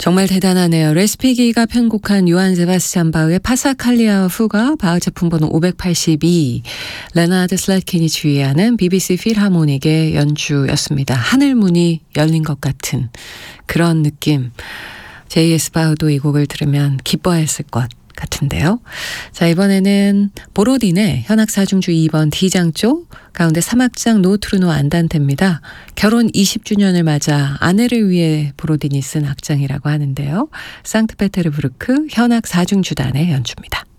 정말 대단하네요. 레스피기가 편곡한 요한 세바스찬 바흐의 파사칼리아 후가 바흐 작품 번호 582, 레나드 슬라킨이 지휘하는 BBC 필하모닉의 연주였습니다. 하늘문이 열린 것 같은 그런 느낌. J.S. 바흐도 이 곡을 들으면 기뻐했을 것 같은데요. 자, 이번에는 보로딘의 현악 4중주 2번 D장조 가운데 3악장 노트루노 안단테입니다. 결혼 20주년을 맞아 아내를 위해 보로딘이 쓴 악장이라고 하는데요. 상트페테르부르크 현악 4중주단의 연주입니다.